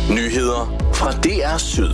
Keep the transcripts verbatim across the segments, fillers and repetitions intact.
Nyheder fra D R Syd.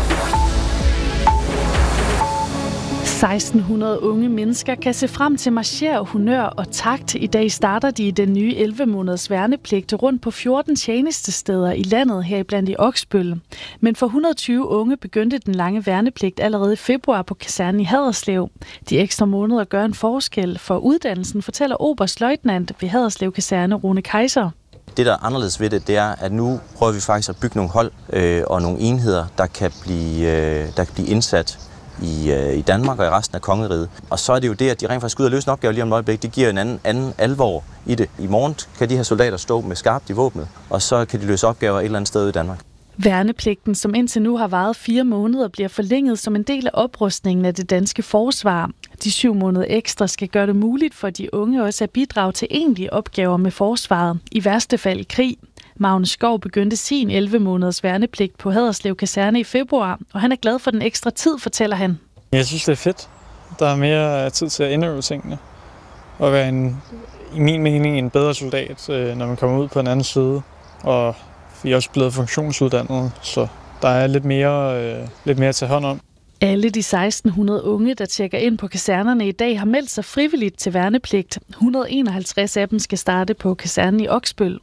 seksten hundrede unge mennesker kan se frem til marcher, honør og takt. I dag starter de den nye elleve måneders værnepligt rundt på fjorten tjenestesteder i landet, heriblandt i Oksbøl. Men for et hundrede og tyve unge begyndte den lange værnepligt allerede i februar på kasernen i Haderslev. De ekstra måneder gør en forskel for uddannelsen, fortæller oberstløjtnant ved Haderslev Kaserne Rune Kaiser. Det, der er anderledes ved det, det er, at nu prøver vi faktisk at bygge nogle hold øh, og nogle enheder, der kan blive, øh, der kan blive indsat i, øh, i Danmark og i resten af kongeriget. Og så er det jo det, at de rent faktisk ud og løse en opgave lige om et øjeblik. Det giver en anden, anden alvor i det. I morgen kan de her soldater stå med skarpt i våbnet, og så kan de løse opgaver et eller andet sted i Danmark. Værnepligten, som indtil nu har varet fire måneder, bliver forlænget som en del af oprustningen af det danske forsvar. De syv måneder ekstra skal gøre det muligt for de unge også at bidrage til egentlige opgaver med forsvaret, i værste fald i krig. Magne Skov begyndte sin elleve måneders værnepligt på Haderslev Kaserne i februar, og han er glad for den ekstra tid, fortæller han. Jeg synes, det er fedt. Der er mere tid til at indøve tingene, og være en, i min mening en bedre soldat, når man kommer ud på en anden side. Og vi er også blevet funktionsuddannet, så der er lidt mere, øh, lidt mere at tage hånd om. Alle de seksten hundrede unge, der tjekker ind på kasernerne i dag, har meldt sig frivilligt til værnepligt. et hundrede og enoghalvtreds af dem skal starte på kasernen i Oksbøl.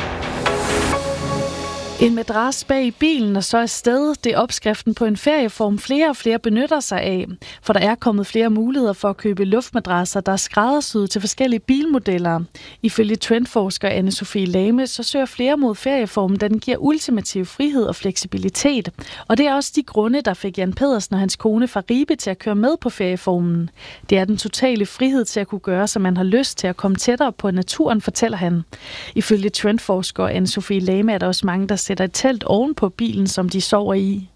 En madras bag i bilen og så afsted, det er opskriften på en ferieform, flere og flere benytter sig af. For der er kommet flere muligheder for at købe luftmadrasser, der er skræddersyet til forskellige bilmodeller. Ifølge trendforsker Anne-Sophie Lame, så søger flere mod ferieformen, da den giver ultimativ frihed og fleksibilitet. Og det er også de grunde, der fik Jan Pedersen og hans kone fra Ribe til at køre med på ferieformen. Det er den totale frihed til at kunne gøre, som man har lyst til at komme tættere på naturen, fortæller han. Ifølge trendforsker Anne-Sophie Lame er der også mange, der sætter et telt oven på bilen, som de sover i.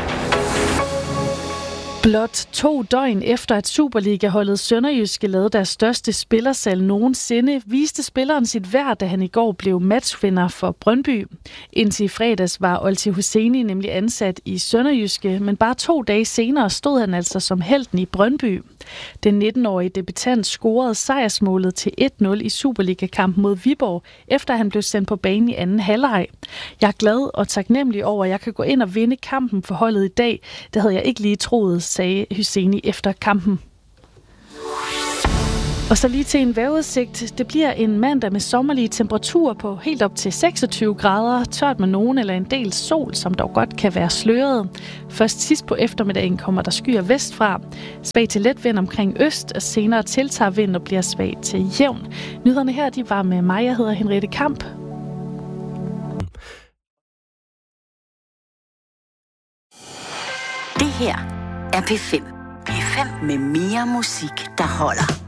Blot to døgn efter at Superliga-holdet Sønderjyske lavede deres største spillersalg nogensinde, viste spilleren sit værd, da han i går blev matchvinder for Brøndby. Indtil i fredags var Olti Husseini nemlig ansat i Sønderjyske, men bare to dage senere stod han altså som helten i Brøndby. Den nitten-årige debutant scorede sejrsmålet til et nul i Superliga-kampen mod Viborg, efter han blev sendt på banen i anden halvleg. Jeg er glad og taknemmelig over, at jeg kan gå ind og vinde kampen for holdet i dag. Det havde jeg ikke lige troet, sagde Husseini efter kampen. Og så lige til en vejrudsigt. Det bliver en mandag med sommerlige temperaturer på helt op til seksogtyve grader, tørt med nogen eller en del sol, som dog godt kan være sløret. Først sidst på eftermiddagen kommer der skyer vestfra. Svag til let vind omkring øst, og senere tiltager vind og bliver svag til jævn. Nyhederne her, de var med mig, jeg hedder Henriette Kamp. Det her er P fem. P fem med mere musik, der holder.